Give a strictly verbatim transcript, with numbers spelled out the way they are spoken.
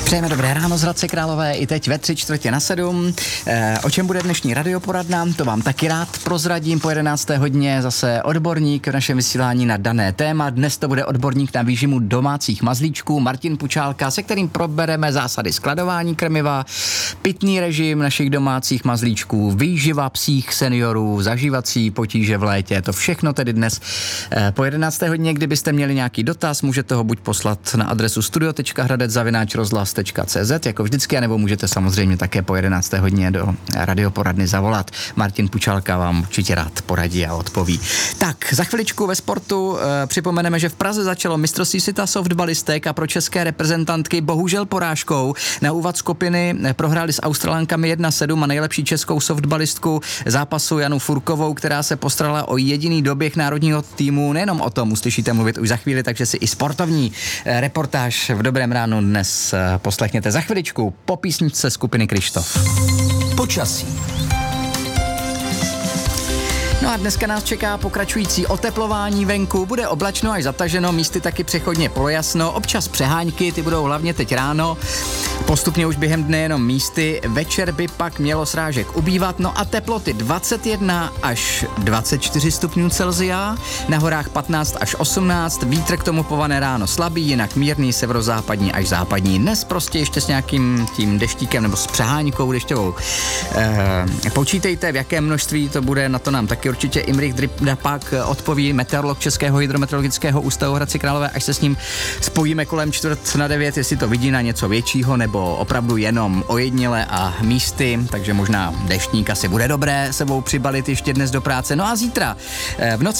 Přejeme dobré ráno z Hradce Králové i teď ve tři čtvrtě na sedm. E, o čem bude dnešní radioporadna, to vám taky rád prozradím. Po jedenácté hodině zase odborník v našem vysílání na dané téma. Dnes to bude odborník na výživu domácích mazlíčků Martin Pučálka, se kterým probereme zásady skladování krmiva, pitný režim našich domácích mazlíčků, výživa psích seniorů, zažívací potíže v létě. To všechno tedy dnes e, po jedenácté hodině. Kdybyste měli nějaký dotaz, můžete ho buď poslat na adresu studio tečka hradec zavináč rozhlas tečka cé zet jako vždycky, nebo můžete samozřejmě také po jedenácté hodině do radioporadny zavolat. Martin Pučálka vám určitě rád poradí a odpoví. Tak, za chviličku ve sportu e, připomeneme, že v Praze začalo mistrovství světa softbalistek a pro české reprezentantky bohužel porážkou. Na úvod skupiny prohráli s Australankami jedna sedm a nejlepší českou softbalistku zápasu Janu Furkovou, která se postarala o jediný doběh národního týmu. Nejenom o tom uslyšíte mluvit už za chvíli, takže si i sportovní e, reportáž v Dobrém ránu dnes e, poslechněte za chviličku po písničce skupiny Kryštof. Počasí. No a dneska nás čeká pokračující oteplování venku, bude oblačno až zataženo, místy taky přechodně polojasno, občas přehánky, ty budou hlavně teď ráno, postupně už během dne jenom místy, večer by pak mělo srážek ubývat, no a teploty dvacet jedna až dvacet čtyři stupňů Celsia, na horách patnáct až osmnáct, vítr k tomu pované ráno slabý, jinak mírný severozápadní až západní, dnes prostě ještě s nějakým tím deštíkem nebo s přehánkou dešťovou. E, počítejte, v jakém množství to bude, na to nám taky určitě Imrich Drapak odpoví, meteorolog Českého hydrometeorologického ústavu Hradci Králové, až se s ním spojíme kolem čtvrt na devět, jestli to vidí na něco většího nebo opravdu jenom ojediněle a místy, takže možná deštník asi bude dobré sebou přibalit ještě dnes do práce. No a zítra v noci